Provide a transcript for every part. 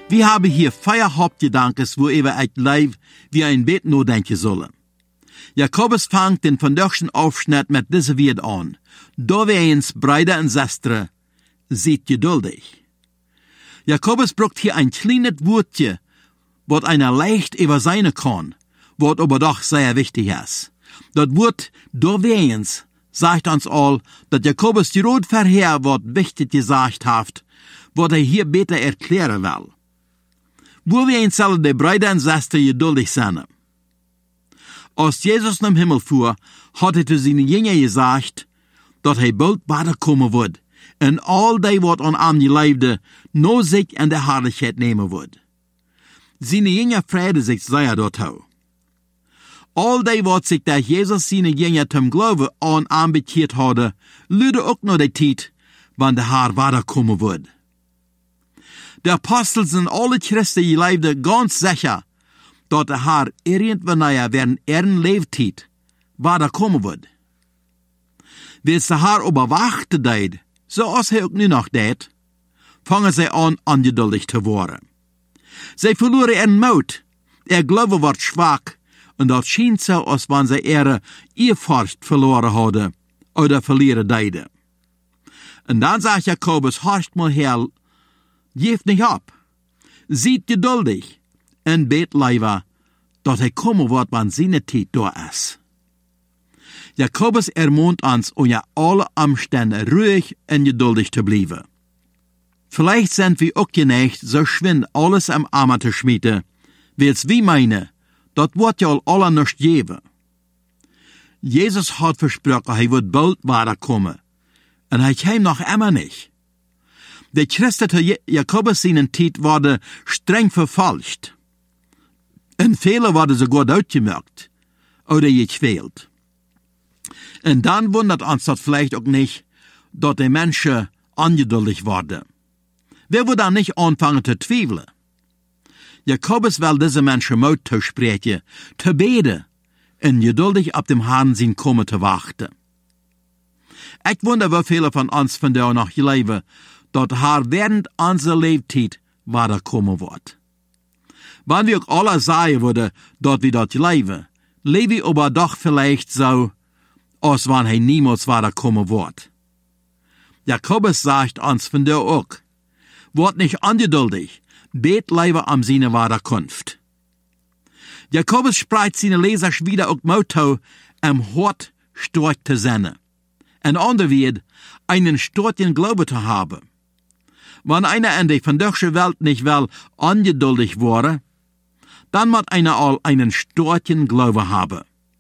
Wir haben hier 4 Hauptgedankes, wo wir ein Leib wie ein Bett nur denken sollen. Jakobus fängt den vandaagschen Aufschnitt mit diesem Wort an. Da weens, Brüder und Schwestern, seid geduldig. Jakobus braucht hier ein kleines Wortje, was einer leicht überseien kann, was aber doch sehr wichtig ist. Das Wort da weens sagt uns all, dass Jakobus die Rot vorher was wichtig gesagt hat, was hier besser erklären will. Wo wir uns sollen die Brüder und Schwestern geduldig sein. Als Jesus nach dem Himmel fuhr, hat er zu seinen Jüngern gesagt, dass er bald weiterkommen wird und all die, was an ihm leibde, nur sich in der Herrlichkeit nehmen wird. Seine Jünger freuten sich sehr dazu. All die, was sich durch Jesus seine Jünger zum Glauben an ihm bekehrt hadden, lüde auch noch die Zeit, wann der Herr weiterkommen wird. Die Apostel sind alle Christen geleibde ganz sicher, dass der Herr irgendwann während ihren Lebenszeit weiterkommen wird. Wenn der Herr überwachte deed, so als er auch nu noch deed, fangen sie an, ungeduldig zu werden. Sie verloren ihren Mut, ihr Glaube wird schwach, und das schien so, als wenn sie ihre Ehrfurcht verloren hadden, oder verlieren deiden. Und dann sagt Jakobus, horcht mal her, geeft nicht ab, seid geduldig, en bet leider, dat hij komen wordt wanneer zijn tijd door is. Jakobus ermahnt uns, unter alle Umstände ruhig und geduldig zu bleiben. Vielleicht sind wir auch geneigt, so schwind alles am Arme zu schmieden, weil's wie meine, dat wird ja alle nicht geben. Jesus hat versprochen, er wird bald weiterkommen, und er kam noch immer nicht. Die Christen zu Jakobus seinen Zeit worden streng verfälscht. Und viele werden sogar ausgemerkt oder gequält. Und dann wundert uns das vielleicht auch nicht, dass die Menschen ungeduldig werden. Wer wird dann nicht anfangen zu zweifeln? Jakobus will diese Menschen Mut zu sprechen, zu beten und geduldig auf dem Herrn sein Kommen zu warten. Ich wundere, wie viele von uns von da noch leben, dass der Herr während unserer Lebenszeit weiterkommen wird. Wenn wir auch alle sagen würden, dass wir dort leben wir aber doch vielleicht so, als wenn er niemals weiterkommen wird. Jakobus sagt uns von da auch, wird nicht ungeduldig, bet lieber am seine Wiederkunft. Jakobus spricht seine Leser wieder auch Motto, hart stark zu sein. Ein anderer wird, einen starken Glaube zu haben. Wenn einer in der vandaagse Welt nicht will ungeduldig worden, dann muss einer all einen starken Glaube haben.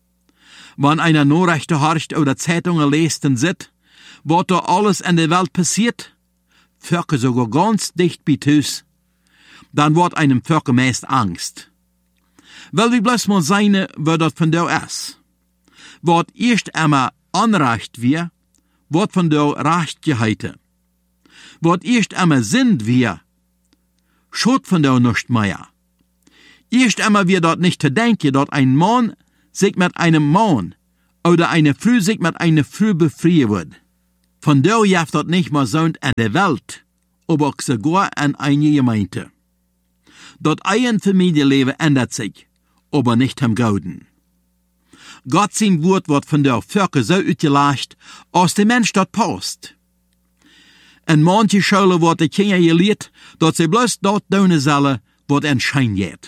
Wenn einer Nachrichten horcht oder Zeitungen liest und sieht, was da alles in der Welt passiert, Völker sogar ganz dicht bei Tüß, dann wird einem Völker meist Angst. Weil wir bloß mal sein, wo das von da ist. Wat erst einmal Anrecht wir, wird von da Recht gehalten. Wat erst einmal sind wir, schot von da nicht mehr. Erst einmal wir dort nicht zu denken, dass ein Mann sich mit einem Mann oder eine Frau sich mit einer Frau befreien wird. Von da jaft dort nicht mehr so in der Welt, aber auch sogar in eine Gemeinde. Dort ein Familienleben ändert sich, aber nicht am Gauden. Gott sein Wort wird von der Völker so utgelacht, als der Mensch dort passt. In manche Schulen wird die Kinder gelehrt, dass sie bloß dort tun sollen, was ihnen Schein geht.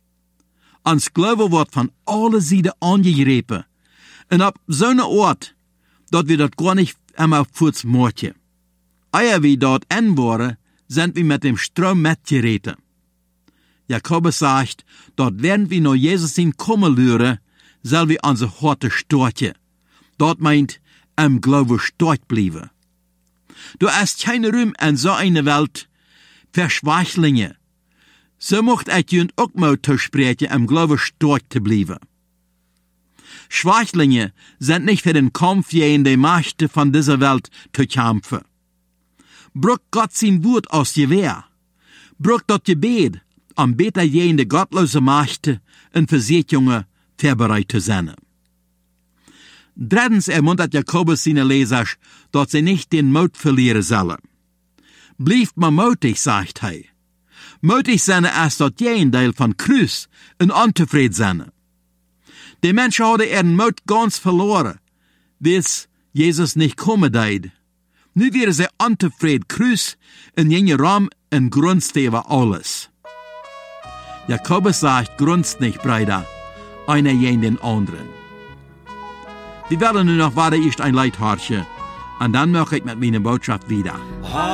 Ans Glaube wird von allen Seiten angegriffen. Und ab so einer Ort, dass wir dort gar nicht einmal kurz morgen. Ehe wir dort waren, sind wir mit dem Strom mitgeritten. Jakobus sagt, dort werden wir noch Jesus in kommen lüren, soll wir unsere Horte storchen. Dort meint, am Glaube stark bleiben. Du hast keine Ruhm in so einer Welt für Schwächlinge. So mocht ich jünd auch mal zu sprechen, am Glaube stark zu bleiben. Schwächlinge sind nicht für den Kampf gegen die Mächte von dieser Welt zu kämpfen. Bruch Gott sein Wort aus Gewehr. Bruch dort Gebet, am beter gegen die gottlose Mächte und Versuchungen vorbereitet zu sein. Drittens ermuntert Jakobus seine Leser, dass sie nicht den Mut verlieren sollen. Bleibt mal mutig, sagt er. Mutig zijn als dat Deel van Kruis en ontevreden zijn. Die Menschen hadden ihren Mut ganz verloren, wees Jesus nicht kommen deed. Nu werden sie ontevreden Kruis en gingen Ram en grondsteven alles. Jakobus sagt, grunzt nicht, Brüder, einer gegen den anderen. Wir werden nur noch weiter erst ein Lied horchen, und dann mache ich mit meiner Botschaft wieder.